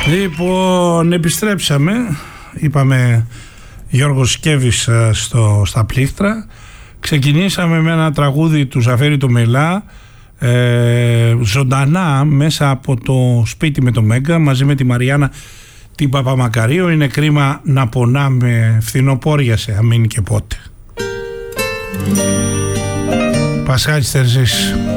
Λοιπόν, επιστρέψαμε. Είπαμε Γιώργος Σκέβης στα πλήκτρα. Ξεκινήσαμε με ένα τραγούδι του Ζαφέρη το Μελά, ζωντανά μέσα από το σπίτι με το Μέγκα, μαζί με τη Μαριάννα την Παπαμακαρίου. Είναι κρίμα να πονάμε, φθινοπόριασε, αμήν και πότε. Πασχάλης Τερζής.